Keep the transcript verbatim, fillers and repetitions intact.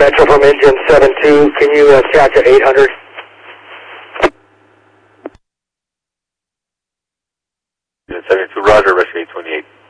Metro from engine seven two. Can you uh, catch at eight hundred? Engine seven two, roger, rescue eight twenty-eight.